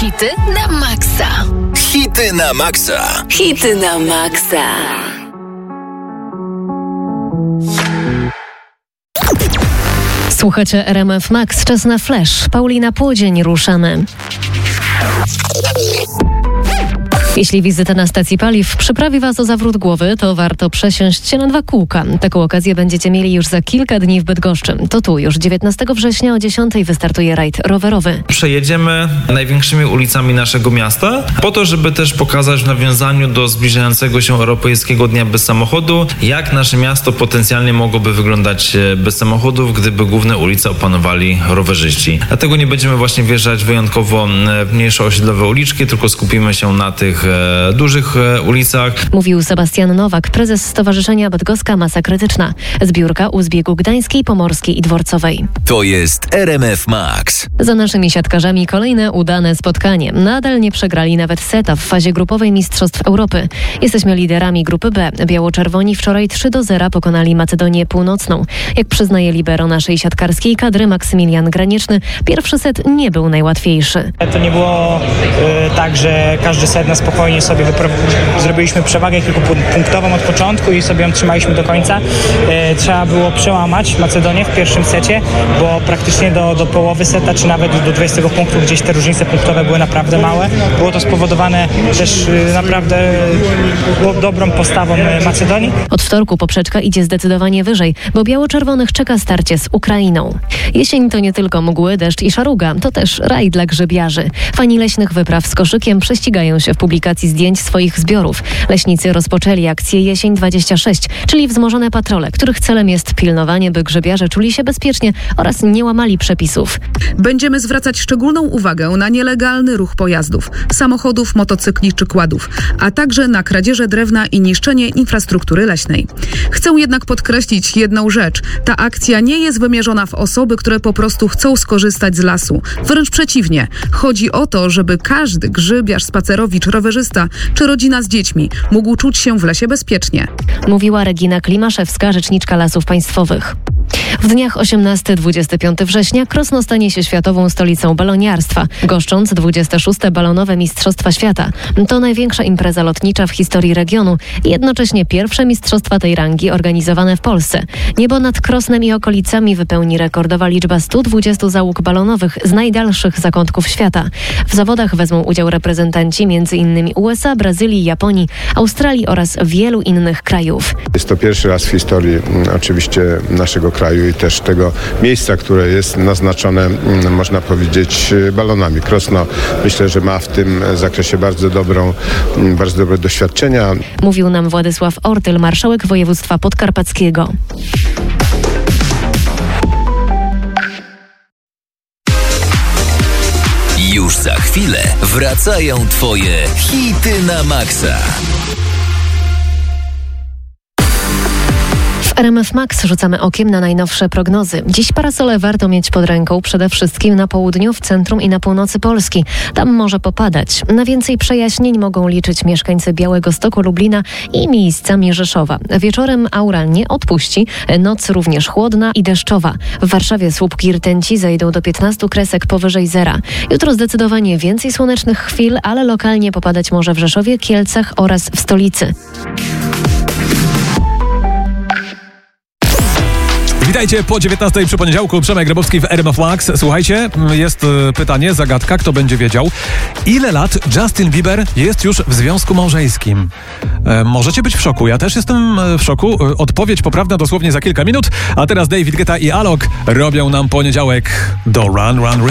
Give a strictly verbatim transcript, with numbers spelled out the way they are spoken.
Hity na maksa. Hity na maksa. Hity na maksa. Słuchacie R M F Max, czas na flash. Paulina Płodzień, ruszamy. Jeśli wizyta na stacji paliw przyprawi Was o zawrót głowy, to warto przesiąść się na dwa kółka. Taką okazję będziecie mieli już za kilka dni w Bydgoszczy. To tu już dziewiętnastego września o dziesiątej wystartuje rajd rowerowy. Przejedziemy największymi ulicami naszego miasta po to, żeby też pokazać w nawiązaniu do zbliżającego się Europejskiego Dnia Bez Samochodu, jak nasze miasto potencjalnie mogłoby wyglądać bez samochodów, gdyby główne ulice opanowali rowerzyści. Dlatego nie będziemy właśnie wjeżdżać wyjątkowo w mniejsze osiedlowe uliczki, tylko skupimy się na tych e, dużych e, ulicach. Mówił Sebastian Nowak, prezes Stowarzyszenia Bydgoska Masa Krytyczna. Zbiórka u zbiegu Gdańskiej, Pomorskiej i Dworcowej. To jest R M F Max. Za naszymi siatkarzami kolejne udane spotkanie. Nadal nie przegrali nawet seta w fazie grupowej Mistrzostw Europy. Jesteśmy liderami grupy B. Biało-czerwoni wczoraj trzy do zera pokonali Macedonię Północną. Jak przyznaje libero naszej siatkarskiej kadry Maksymilian Graniczny, pierwszy set nie był najłatwiejszy. To nie było y, tak, że każdy set na spokojnie sobie wypro- zrobiliśmy przewagę kilkupunktową od początku i sobie ją trzymaliśmy do końca. Y, trzeba było przełamać Macedonię w pierwszym secie, bo praktycznie do, do połowy seta, czy nawet do dwudziestego punktu gdzieś te różnice punktowe były naprawdę małe. Było to spowodowane też y, naprawdę było dobrą postawą Macedonii. Od wtorku poprzeczka idzie zdecydowanie wyżej, bo biało-czerwonych czeka starcie z Ukrainą. Jesień to nie tylko mgły, deszcz i szaruga, to też raj dla grzybiarzy. Fani leśnych wypraw z koszykiem prześcigają się w publikacji zdjęć swoich zbiorów. Leśnicy rozpoczęli akcję Jesień dwadzieścia sześć, czyli wzmożone patrole, których celem jest pilnowanie, by grzybiarze czuli się bezpiecznie oraz nie łamali przepisów. Będziemy zwracać szczególną uwagę na nielegalny ruch pojazdów, samochodów, motocykli czy kładów, a także na kradzieże drewna i niszczenie infrastruktury leśnej. Chcę jednak podkreślić jedną rzecz. Ta akcja nie jest wymierzona w osoby, które po prostu chcą skorzystać z lasu. Wręcz przeciwnie. Chodzi o to, żeby każdy grzybiarz, spacerowicz, rowerzysta czy rodzina z dziećmi mógł czuć się w lesie bezpiecznie. Mówiła Regina Klimaszewska, rzeczniczka Lasów Państwowych. W dniach osiemnastego do dwudziestego piątego września Krosno stanie się światową stolicą baloniarstwa, goszcząc dwudzieste szóste balonowe Mistrzostwa Świata. To największa impreza lotnicza w historii regionu i jednocześnie pierwsze mistrzostwa tej rangi organizowane w Polsce. Niebo nad Krosnem i okolicami wypełni rekordowa liczba stu dwudziestu załóg balonowych z najdalszych zakątków świata. W zawodach wezmą udział reprezentanci m.in. U S A, Brazylii, Japonii, Australii oraz wielu innych krajów. Jest to pierwszy raz w historii oczywiście naszego kraju i też tego miejsca, które jest naznaczone, można powiedzieć, balonami. Krosno, myślę, że ma w tym zakresie bardzo dobrą, bardzo dobre doświadczenia. Mówił nam Władysław Ortyl, marszałek województwa podkarpackiego. Już za chwilę wracają Twoje hity na maksa. W R M F Max rzucamy okiem na najnowsze prognozy. Dziś parasole warto mieć pod ręką przede wszystkim na południu, w centrum i na północy Polski. Tam może popadać. Na więcej przejaśnień mogą liczyć mieszkańcy Białegostoku, Lublina i miejscami Rzeszowa. Wieczorem aura nie odpuści, noc również chłodna i deszczowa. W Warszawie słupki rtęci zejdą do piętnastu kresek powyżej zera. Jutro zdecydowanie więcej słonecznych chwil, ale lokalnie popadać może w Rzeszowie, Kielcach oraz w stolicy. Witajcie po dziewiętnastej przy poniedziałku. Przemek Grabowski w R M F Max. Słuchajcie, jest pytanie, zagadka, kto będzie wiedział. Ile lat Justin Bieber jest już w związku małżeńskim? E, możecie być w szoku. Ja też jestem w szoku. Odpowiedź poprawna dosłownie za kilka minut. A teraz David Guetta i Alok robią nam poniedziałek do Run Run Rhythm.